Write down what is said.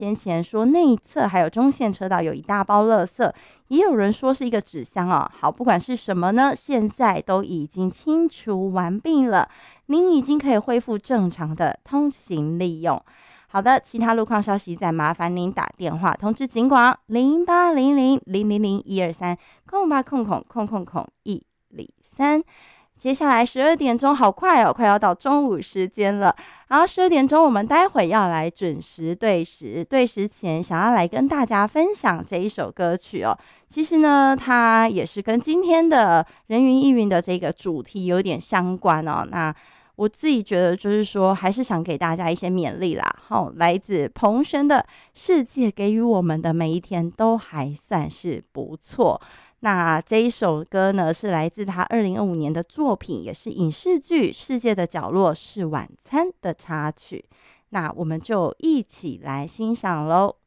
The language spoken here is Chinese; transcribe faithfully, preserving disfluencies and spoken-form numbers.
先前说内侧还有中线车道有一大包垃圾，也有人说是一个纸箱哦。好，不管是什么呢，现在都已经清除完毕了，您已经可以恢复正常的通行利用。好的，其他路况消息再麻烦您打电话通知警广零八零零零零零一二三空八空空空空空一零三。接下来十二点钟，好快哦，快要到中午时间了。然后十二点钟，我们待会要来准时对时，对时前想要来跟大家分享这一首歌曲哦。其实呢，它也是跟今天的人云亦云的这个主题有点相关哦。那我自己觉得就是说，还是想给大家一些勉励啦。好、哦，来自彭轩的《世界给予我们的每一天都还算是不错》。那这一首歌呢，是来自他二零二五年的作品，也是影视剧《世界的角落是晚餐》的插曲。那我们就一起来欣赏喽。